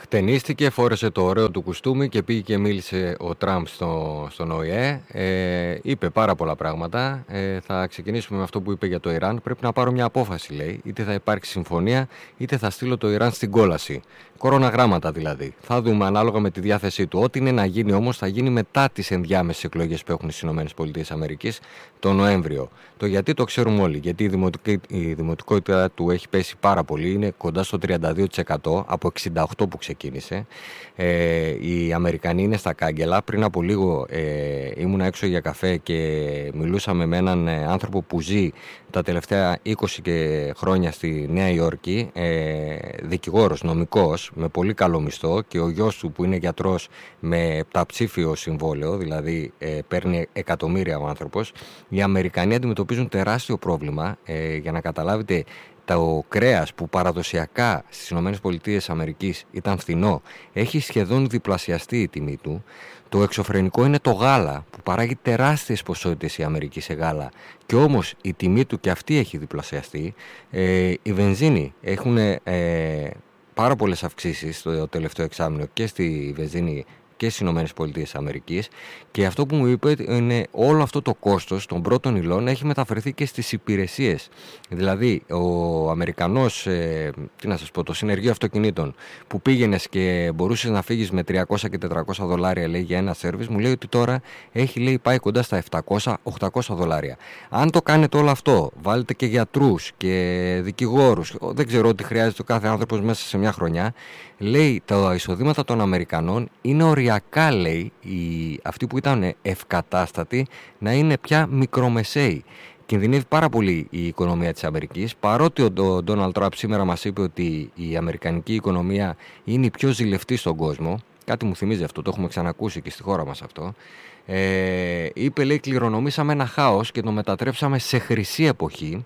Χτενίστηκε, φόρεσε το ωραίο του κουστούμι και πήγε και μίλησε ο Τραμπ στον ΟΗΕ. Είπε πάρα πολλά πράγματα. Θα ξεκινήσουμε με αυτό που είπε για το Ιράν. Πρέπει να πάρω μια απόφαση, λέει. Είτε θα υπάρξει συμφωνία, είτε θα στείλω το Ιράν στην κόλαση. Κοροναγράμματα δηλαδή. Θα δούμε ανάλογα με τη διάθεσή του. Ό,τι είναι να γίνει όμως θα γίνει μετά τις ενδιάμεσες εκλογές που έχουν στις ΗΠΑ τον Νοέμβριο. Το γιατί το ξέρουμε όλοι. Γιατί η δημοτικότητα του έχει πέσει πάρα πολύ. Είναι κοντά στο 32% από 68% που ξεκίνησε. Οι Αμερικανοί είναι στα κάγκελα. Πριν από λίγο ήμουν έξω για καφέ και μιλούσαμε με έναν άνθρωπο που ζει τα τελευταία 20 χρόνια στη Νέα Υόρκη, δικηγόρος, νομικός, με πολύ καλό μισθό, και ο γιος του που είναι γιατρός με επταψήφιο συμβόλαιο, δηλαδή παίρνει εκατομμύρια ο άνθρωπος. Οι Αμερικανοί αντιμετωπίζουν τεράστιο πρόβλημα. Για να καταλάβετε, το κρέας που παραδοσιακά στις ΗΠΑ ήταν φθηνό, έχει σχεδόν διπλασιαστεί η τιμή του. Το εξωφρενικό είναι το γάλα, που παράγει τεράστιες ποσότητες η Αμερική σε γάλα, και όμως η τιμή του και αυτή έχει διπλασιαστεί. Η βενζίνη έχουν πάρα πολλές αυξήσεις το τελευταίο εξάμηνο και στη βενζίνη και στις ΗΠΑ, και αυτό που μου είπε είναι όλο αυτό το κόστος των πρώτων υλών έχει μεταφερθεί και στις υπηρεσίες. Δηλαδή ο Αμερικανός, το συνεργείο αυτοκινήτων, που πήγαινες και μπορούσες να φύγεις με $300 και $400, λέει, για ένα σέρβις, μου λέει ότι τώρα πάει κοντά στα $700-800. Αν το κάνετε όλο αυτό, βάλετε και γιατρούς και δικηγόρους, δεν ξέρω τι χρειάζεται ο κάθε άνθρωπος μέσα σε μια χρονιά, λέει, τα εισοδήματα των Αμερικανών είναι οριακά, λέει, αυτοί που ήταν ευκατάστατοι να είναι πια μικρομεσαίοι. Κινδυνεύει πάρα πολύ η οικονομία της Αμερικής, παρότι ο Ντόναλντ Τραμπ σήμερα μας είπε ότι η αμερικανική οικονομία είναι η πιο ζηλευτή στον κόσμο. Κάτι μου θυμίζει αυτό, το έχουμε ξανακούσει και στη χώρα μας αυτό. Είπε, λέει, κληρονομήσαμε ένα χάος και το μετατρέψαμε σε χρυσή εποχή.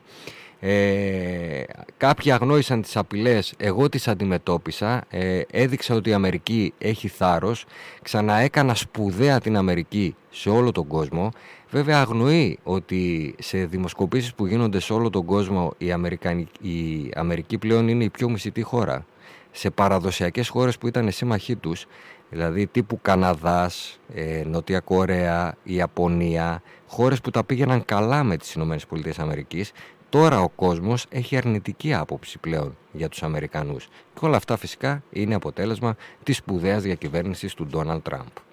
Κάποιοι αγνόησαν τις απειλές, εγώ τις αντιμετώπισα, έδειξα ότι η Αμερική έχει θάρρος, ξαναέκανα σπουδαία την Αμερική σε όλο τον κόσμο. Βέβαια αγνοεί ότι σε δημοσκοπήσεις που γίνονται σε όλο τον κόσμο η Αμερική πλέον είναι η πιο μισητή χώρα. Σε παραδοσιακές χώρες που ήταν σύμμαχοί τους, δηλαδή τύπου Καναδάς, Νότια Κορέα, Ιαπωνία, χώρες που τα πήγαιναν καλά με τις ΗΠΑ, τώρα ο κόσμος έχει αρνητική άποψη πλέον για τους Αμερικανούς. Και όλα αυτά φυσικά είναι αποτέλεσμα της σπουδαίας διακυβέρνησης του Ντόναλντ Τραμπ.